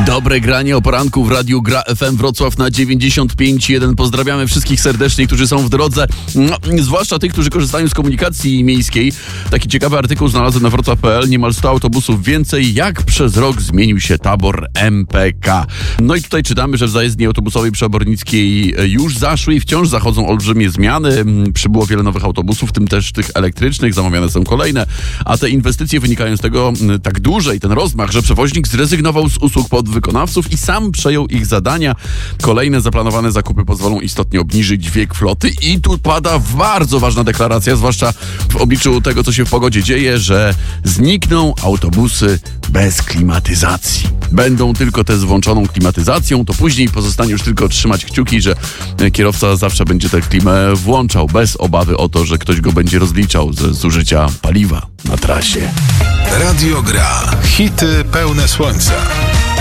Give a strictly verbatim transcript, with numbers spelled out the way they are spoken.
Dobre granie o poranku w Radiu Gra F M Wrocław na dziewięćdziesiąt pięć jeden. Pozdrawiamy wszystkich serdecznie, którzy są w drodze, no, zwłaszcza tych, którzy korzystają z komunikacji miejskiej. Taki ciekawy artykuł znalazłem na wrocław kropka p l. Niemal sto autobusów więcej, jak przez rok zmienił się tabor M P K. No i tutaj czytamy, że w zajezdni autobusowej przy Obornickiej już zaszły i wciąż zachodzą olbrzymie zmiany. Przybyło wiele nowych autobusów, w tym też tych elektrycznych, zamawiane są kolejne, a te inwestycje wynikają z tego tak duże i ten rozmach, że przewoźnik zrezygnował z usług podwykonawców i sam przejął ich zadania. Kolejne zaplanowane zakupy pozwolą istotnie obniżyć wiek floty i tu pada bardzo ważna deklaracja, zwłaszcza w obliczu tego, co się w pogodzie dzieje, że znikną autobusy bez klimatyzacji. Będą tylko te z włączoną klimatyzacją, to później pozostanie już tylko trzymać kciuki, że kierowca zawsze będzie tę klimę włączał, bez obawy o to, że ktoś go będzie rozliczał ze zużycia paliwa na trasie. Radio Gra. Hity pełne słońca.